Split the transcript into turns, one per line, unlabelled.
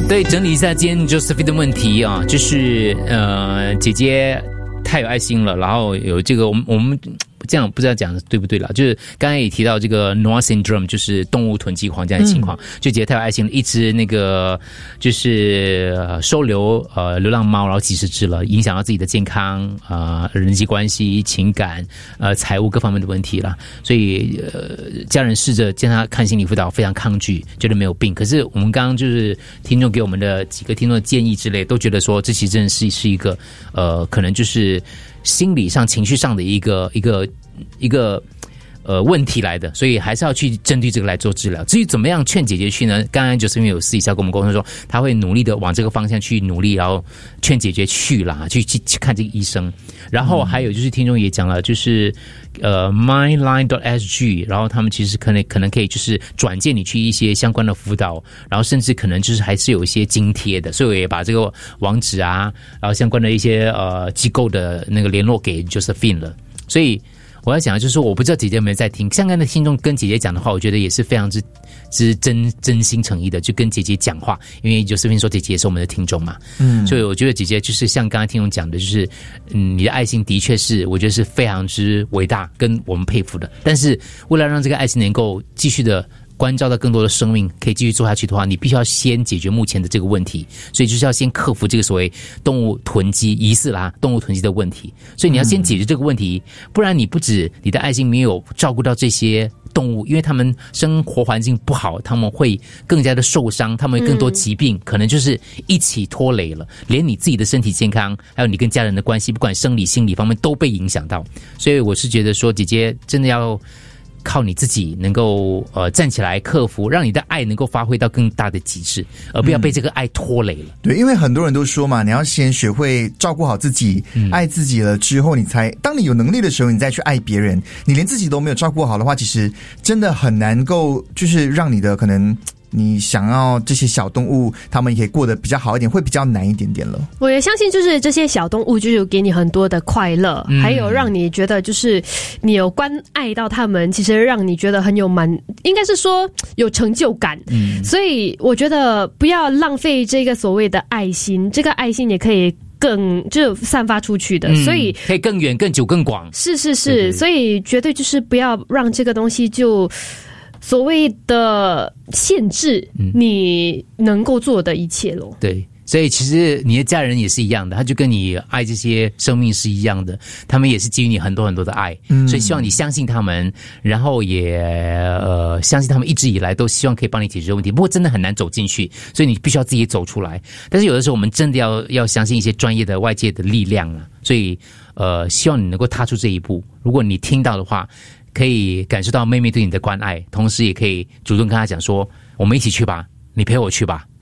对，整理一下今天 Josephine 的问题啊，就是姐姐太有爱心了，然后有这个我们这样不知道讲对不对啦，就是刚才也提到这个 Noah Syndrome， 就是动物囤积狂这样的情况，就姐姐太有爱心了，一只那个就是收留流浪猫，然后几十只了，影响到自己的健康人际关系、情感财务各方面的问题啦，所以家人试着见他看心理辅导，非常抗拒，觉得没有病。可是我们刚刚就是听众给我们的几个听众的建议之类，都觉得说这其实真的是一个可能就是心理上、情绪上的一个问题来的，所以还是要去针对这个来做治疗。至于怎么样劝姐姐去呢？刚刚Josephine有私底下跟我们沟通说，他会努力的往这个方向去努力，然后劝姐姐去啦，去看这个医生。然后还有就是听众也讲了，就是myline.sg， 然后他们其实可能可以就是转介你去一些相关的辅导，然后甚至可能就是还是有一些津贴的，所以我也把这个网址啊，然后相关的一些机构的那个联络给Josephine了。所以我要讲的就是说，我不知道姐姐有没有在听，相关的听众跟姐姐讲的话，我觉得也是非常之真心诚意的，就跟姐姐讲话，因为Josephine说姐姐也是我们的听众嘛，所以我觉得姐姐就是像刚才听众讲的，就是你的爱心的确是我觉得是非常之伟大，跟我们佩服的。但是为了让这个爱心能够继续的关照到更多的生命可以继续做下去的话，你必须要先解决目前的这个问题，所以就是要先克服这个所谓动物囤积疑似动物囤积的问题，所以你要先解决这个问题，不然你不止你的爱心没有照顾到这些动物，因为他们生活环境不好，他们会更加的受伤，他们会更多疾病，可能就是一起拖累了，连你自己的身体健康还有你跟家人的关系，不管生理心理方面都被影响到。所以我是觉得说姐姐真的要靠你自己能够站起来克服，让你的爱能够发挥到更大的极致，而不要被这个爱拖累了。
对，因为很多人都说嘛，你要先学会照顾好自己，爱自己了之后，当你有能力的时候，你再去爱别人。你连自己都没有照顾好的话，其实真的很难够，就是让你的可能你想要这些小动物他们也可以过得比较好一点，会比较难一点点了。
我也相信就是这些小动物就是给你很多的快乐，还有让你觉得就是你有关爱到他们，其实让你觉得很有应该是说有成就感。所以我觉得不要浪费这个所谓的爱心，这个爱心也可以就散发出去的，所以
可以更远更久更广。
是，所以绝对就是不要让这个东西就所谓的限制你能够做的一切咯。
对，所以其实你的家人也是一样的，他就跟你爱这些生命是一样的，他们也是给予你很多很多的爱，所以希望你相信他们，然后也相信他们一直以来都希望可以帮你解决问题。不过真的很难走进去，所以你必须要自己走出来。但是有的时候我们真的要相信一些专业的外界的力量啊，所以希望你能够踏出这一步。如果你听到的话，可以感受到妹妹对你的关爱，同时也可以主动跟她讲说，我们一起去吧，你陪我去吧。